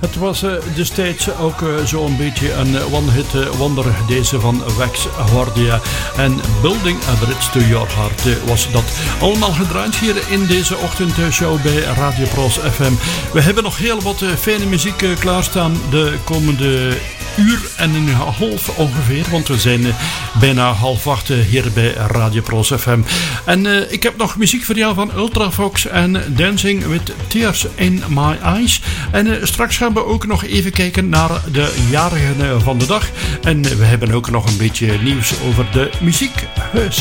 Het was destijds ook zo'n beetje een one-hit wonder, deze van Wax Guardia. En Building a Bridge to Your Heart was dat. Allemaal gedraaid hier in deze ochtendshow bij Radio Pros FM. We hebben nog heel wat fijne muziek klaarstaan de komende uur en een half ongeveer. Want we zijn bijna 7:30 hier bij Radio Pros FM. En ik heb nog muziek voor jou van Ultravox en Dancing with Tears in My Eyes. En straks gaan we ook nog even kijken naar de jarigen van de dag. En we hebben ook nog een beetje nieuws over de muziekhuis.